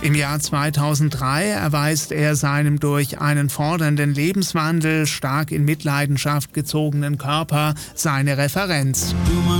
Im Jahr 2003 erweist er seinem durch einen fordernden Lebenswandel, stark in Mitleidenschaft gezogenen Körper seine Referenz.